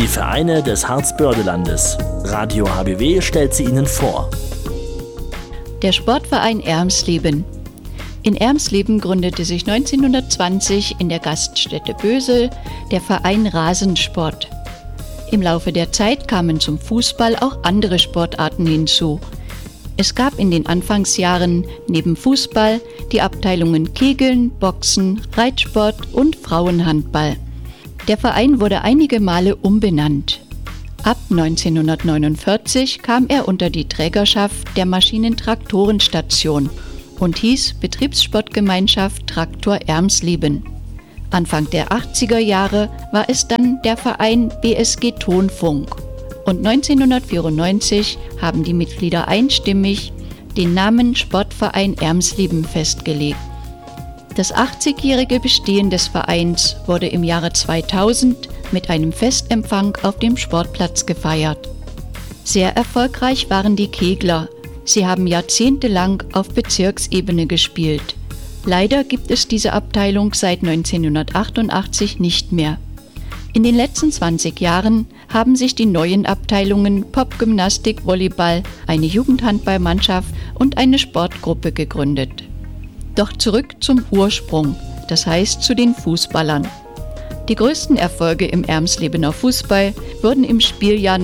Die Vereine des Harzbördelandes. Radio HBW stellt sie Ihnen vor. Der Sportverein Ermsleben. In Ermsleben gründete sich 1920 in der Gaststätte Bösel der Verein Rasensport. Im Laufe der Zeit kamen zum Fußball auch andere Sportarten hinzu. Es gab in den Anfangsjahren neben Fußball die Abteilungen Kegeln, Boxen, Reitsport und Frauenhandball. Der Verein wurde einige Male umbenannt. Ab 1949 kam er unter die Trägerschaft der Maschinentraktorenstation und hieß Betriebssportgemeinschaft Traktor Ermsleben. Anfang der 80er Jahre war es dann der Verein BSG Tonfunk. Und 1994 haben die Mitglieder einstimmig den Namen Sportverein Ermsleben festgelegt. Das 80-jährige Bestehen des Vereins wurde im Jahre 2000 mit einem Festempfang auf dem Sportplatz gefeiert. Sehr erfolgreich waren die Kegler. Sie haben jahrzehntelang auf Bezirksebene gespielt. Leider gibt es diese Abteilung seit 1988 nicht mehr. In den letzten 20 Jahren haben sich die neuen Abteilungen Popgymnastik, Volleyball, eine Jugendhandballmannschaft und eine Sportgruppe gegründet. Doch zurück zum Ursprung, das heißt zu den Fußballern. Die größten Erfolge im Ermslebener Fußball wurden im Spieljahr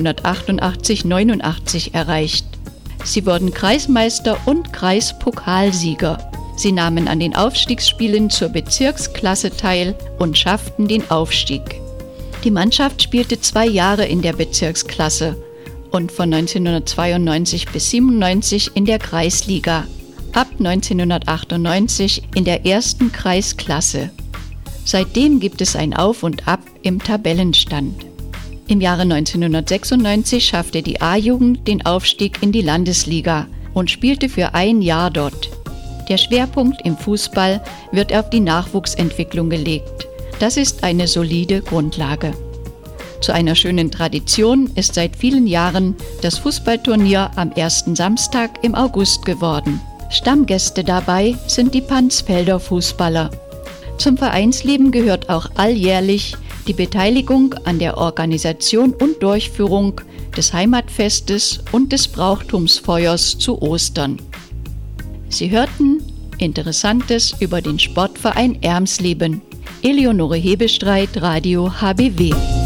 1988-89 erreicht. Sie wurden Kreismeister und Kreispokalsieger. Sie nahmen an den Aufstiegsspielen zur Bezirksklasse teil und schafften den Aufstieg. Die Mannschaft spielte 2 Jahre in der Bezirksklasse und von 1992 bis 1997 in der Kreisliga, ab 1998 in der ersten Kreisklasse. Seitdem gibt es ein Auf und Ab im Tabellenstand. Im Jahre 1996 schaffte die A-Jugend den Aufstieg in die Landesliga und spielte für 1 Jahr dort. Der Schwerpunkt im Fußball wird auf die Nachwuchsentwicklung gelegt. Das ist eine solide Grundlage. Zu einer schönen Tradition ist seit vielen Jahren das Fußballturnier am ersten Samstag im August geworden. Stammgäste dabei sind die Pansfelder Fußballer. Zum Vereinsleben gehört auch alljährlich die Beteiligung an der Organisation und Durchführung des Heimatfestes und des Brauchtumsfeuers zu Ostern. Sie hörten Interessantes über den Sportverein Ermsleben. Eleonore Hebestreit, Radio HBW.